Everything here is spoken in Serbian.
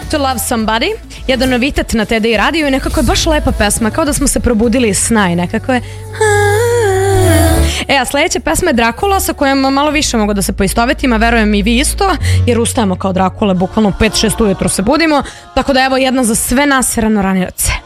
to Love Somebody, jedan novitet na TDI radiju i nekako je baš lepa pesma, kao da smo se probudili iz sna i nekako je... A sledeća pesma je Dracula, sa kojom malo više mogu da se poistovetim, a verujem i vi isto, jer ustajemo kao Dracula, bukvalno 5-6 ujutro se budimo, tako da evo jedna za sve nas ranoranioce.